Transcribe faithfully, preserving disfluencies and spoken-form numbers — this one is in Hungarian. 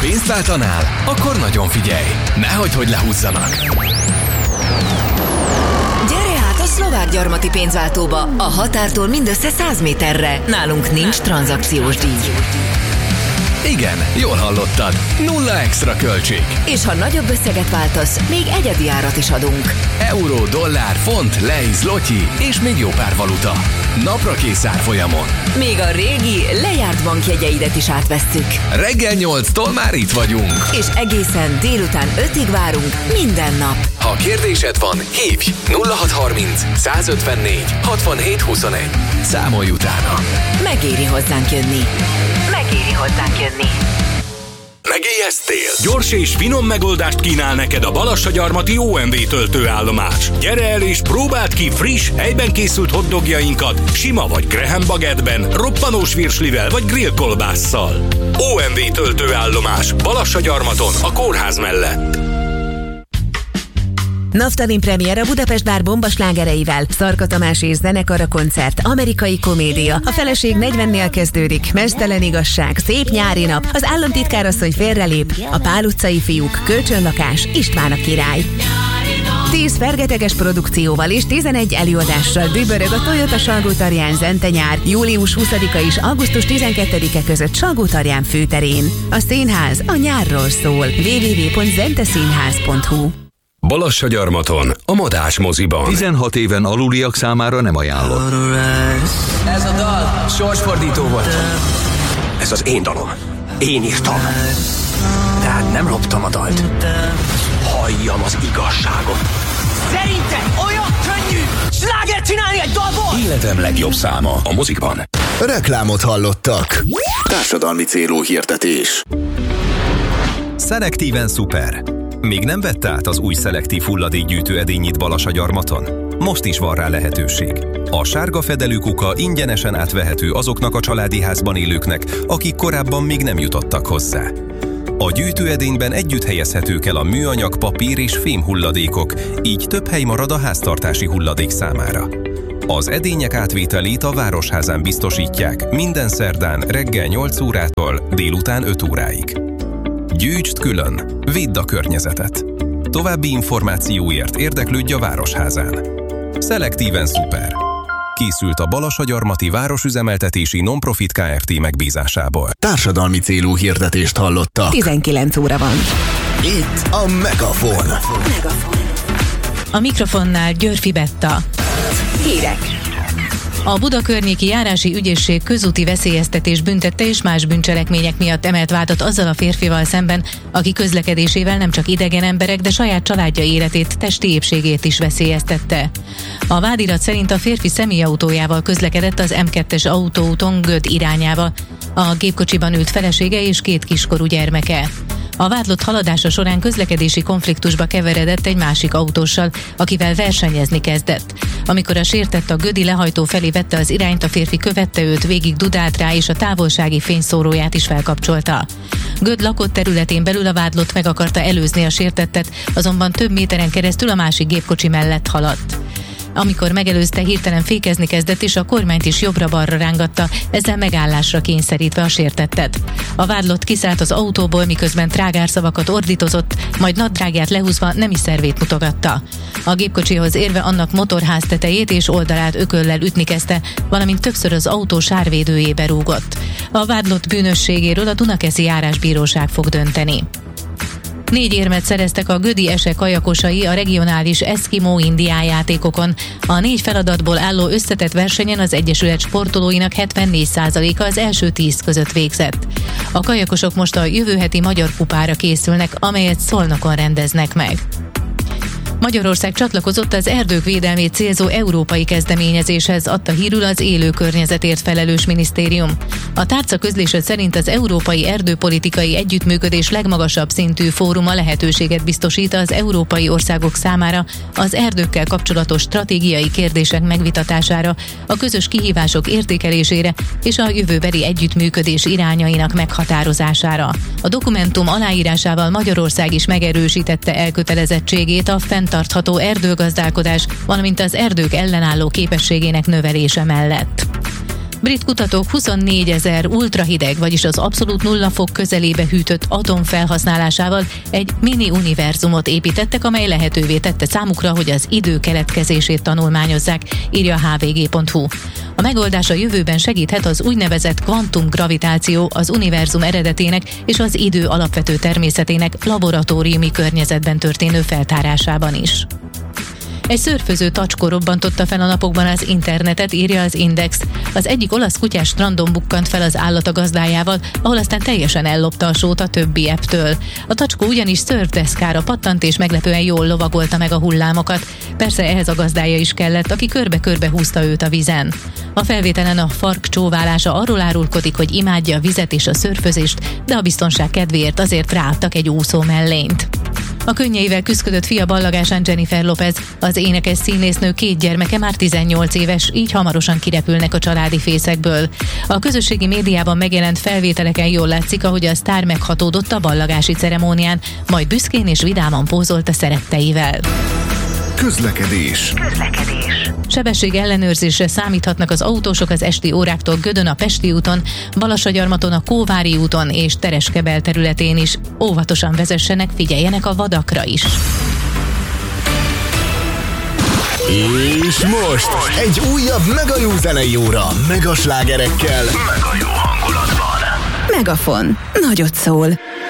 Pénzt váltanál? Akkor nagyon figyelj! Nehogy, hogy lehúzzanak! Gyere át a Szlovák Gyarmati pénzváltóba, a határtól mindössze száz méterre. Nálunk nincs tranzakciós díj. Igen, jól hallottad. Nulla extra költség. És ha nagyobb összeget váltasz, még egyedi árat is adunk. Euró, dollár, font, lei, zloty és még jó pár valuta. Napra kész árfolyamon. Még a régi, lejárt bankjegyeidet is átvesszük. Reggel nyolctól már itt vagyunk. És egészen délután ötig várunk minden nap. Ha kérdésed van, hívj nulla hat harminc, százötvennégy, hatvanhét huszonegy. Számolj utána. Megéri hozzánk jönni. Megéri hozzánk jönni. Megijesztél? Gyors és finom megoldást kínál neked a Balassagyarmati o em vé töltőállomás. Gyere el és próbáld ki friss, helyben készült hotdogjainkat, sima vagy graham bagettben, roppanós virslivel vagy grillkolbásszal. o em vé töltőállomás Balassagyarmaton, a kórház mellett. Naftalin premier a Budapest Bár bombaslágereivel. Szarka Tamás és zenekara koncert, amerikai komédia. A feleség negyvennél kezdődik, meztelen igazság, szép nyári nap, az államtitkárasszony félrelép, a Pál utcai fiúk, kölcsönlakás, István a király. tíz fergeteges produkcióval és tizenegy előadással dübörög a Toyota Salgótarján Zente nyár július huszadika és augusztus tizenkettedike között Salgótarján főterén. A színház a nyárról szól. double-u double-u double-u pont zenteszínház pont hu. Balassagyarmaton, a Madás moziban. tizenhat éven aluliak számára nem ajánlott. Ez a dal sorsfordító volt. Ez az én dalom. Én írtam. Tehát nem loptam a dalt. Halljam az igazságot. Szerinted olyan könnyű slágert csinálni egy dalból? Életem legjobb száma a mozikban. Reklámot hallottak. Társadalmi célú hirdetés. Szelektíven szuper. Még nem vette át az új szelektív hulladékgyűjtő edényit Balassagyarmaton? Most is van rá lehetőség. A sárga fedelű kuka ingyenesen átvehető azoknak a családi házban élőknek, akik korábban még nem jutottak hozzá. A gyűjtőedényben együtt helyezhetők el a műanyag, papír és fém hulladékok, így több hely marad a háztartási hulladék számára. Az edények átvételét a Városházán biztosítják minden szerdán reggel nyolc órától délután öt óráig. Gyűjtsd külön, védd a környezetet. További információért érdeklődj a Városházán. Szelektíven szuper. Készült a Balassagyarmati Városüzemeltetési Non-Profit Kft. Megbízásából. Társadalmi célú hirdetést hallottak. tizenkilenc óra van. Itt a Megafon. Megafon. A mikrofonnál Györfi Betta. Hírek. A Buda környéki járási ügyészség közúti veszélyeztetés büntette és más bűncselekmények miatt emelt vádat azzal a férfival szemben, aki közlekedésével nem csak idegen emberek, de saját családja életét, testi épségét is veszélyeztette. A vádirat szerint a férfi személyautójával közlekedett az em kettes autóúton Göd irányába. A gépkocsiban ült felesége és két kiskorú gyermeke. A vádlott haladása során közlekedési konfliktusba keveredett egy másik autóssal, akivel versenyezni kezdett. Amikor a sértett a gödi lehajtó felé vette az irányt, a férfi követte őt, végig dudált rá, és a távolsági fényszóróját is felkapcsolta. Göd lakott területén belül a vádlott meg akarta előzni a sértettet, azonban több méteren keresztül a másik gépkocsi mellett haladt. Amikor megelőzte, hirtelen fékezni kezdett, és a kormányt is jobbra-balra rángatta, ezzel megállásra kényszerítve a sértettet. A vádlott kiszállt az autóból, miközben trágárszavakat ordítozott, majd nadrágját lehúzva nemi szervét mutogatta. A gépkocsihoz érve annak motorház tetejét és oldalát ököllel ütni kezdte, valamint többször az autó sárvédőjébe rúgott. A vádlott bűnösségéről a Dunakeszi Járásbíróság fog dönteni. Négy érmet szereztek a gödi ese kajakosai a regionális Eskimo indián játékokon. A négy feladatból álló összetett versenyen az Egyesület sportolóinak hetvennégy százaléka az első tíz között végzett. A kajakosok most a jövő heti Magyar Kupára készülnek, amelyet Szolnokon rendeznek meg. Magyarország csatlakozott az erdők védelmét célzó európai kezdeményezéshez, adta hírül az élő környezetért felelős minisztérium. A tárca közlése szerint az európai erdőpolitikai együttműködés legmagasabb szintű fóruma lehetőséget biztosít az európai országok számára az erdőkkel kapcsolatos stratégiai kérdések megvitatására, a közös kihívások értékelésére és a jövőbeli együttműködés irányainak meghatározására. A dokumentum aláírásával Magyarország is megerősítette elkötelezettségét a fenntartható erdőgazdálkodás, valamint az erdők ellenálló képességének növelése mellett. Brit kutatók huszonnégyezer ultrahideg, vagyis az abszolút nulla fok közelébe hűtött atom felhasználásával egy mini univerzumot építettek, amely lehetővé tette számukra, hogy az idő keletkezését tanulmányozzák, írja a há vé gé pont hú. A megoldás a jövőben segíthet az úgynevezett kvantumgravitáció, az univerzum eredetének és az idő alapvető természetének laboratóriumi környezetben történő feltárásában is. Egy szörföző tacskó robbantotta fel a napokban az internetet, írja az Index. Az egyik olasz kutyás strandon bukkant fel az állat a gazdájával, ahol aztán teljesen ellopta a sót a többi apptől. A tacskó ugyanis szörfdeszkára pattant és meglepően jól lovagolta meg a hullámokat. Persze ehhez a gazdája is kellett, aki körbe-körbe húzta őt a vízen. A felvételen a fark csóválása arról árulkodik, hogy imádja a vizet és a szörfözést, de a biztonság kedvéért azért ráadtak egy úszó mellényt. A könnyeivel küszködött fia ballagásán Jennifer Lopez, az énekes színésznő két gyermeke már tizennyolc éves, így hamarosan kirepülnek a családi fészekből. A közösségi médiában megjelent felvételeken jól látszik, ahogy a sztár meghatódott a ballagási ceremónián, majd büszkén és vidáman pózolt a szeretteivel. Közlekedés. Közlekedés. Sebesség ellenőrzésre számíthatnak az autósok az esti óráktól Gödön a Pesti úton, Balassagyarmaton a Kóvári úton és Tereskebel területén is. Óvatosan vezessenek, figyeljenek a vadakra is. És most egy újabb mega jó zenei óra, mega slágerekkel, mega jó hangulatban. Megafon. Nagyot szól.